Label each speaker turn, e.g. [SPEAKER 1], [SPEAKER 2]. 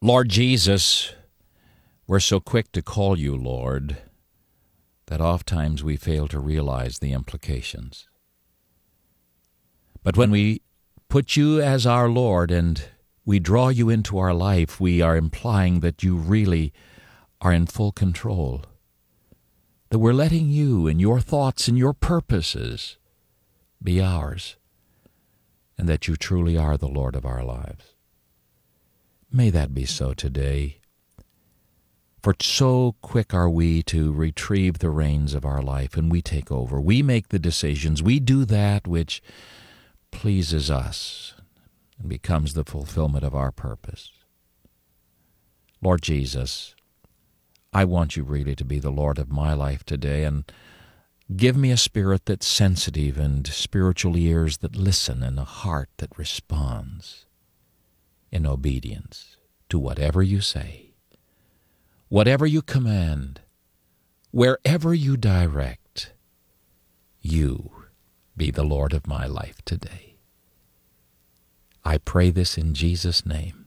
[SPEAKER 1] Lord Jesus, we're so quick to call you Lord that oftentimes we fail to realize the implications. But when we put you as our Lord and we draw you into our life, we are implying that you really are in full control, that we're letting you and your thoughts and your purposes be ours, and that you truly are the Lord of our lives. May that be so today. For so quick are we to retrieve the reins of our life, and we take over. We make the decisions. We do that which pleases us and becomes the fulfillment of our purpose. Lord Jesus, I want you really to be the Lord of my life today, and give me a spirit that's sensitive and spiritual ears that listen and a heart that responds in obedience to whatever you say, whatever you command, wherever you direct. You be the Lord of my life today. I pray this in Jesus' name.